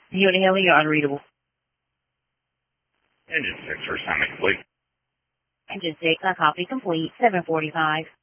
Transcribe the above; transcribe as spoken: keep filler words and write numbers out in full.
You and Haley are unreadable. Engine six, first time complete. Engine six, I copy complete. seven forty-five.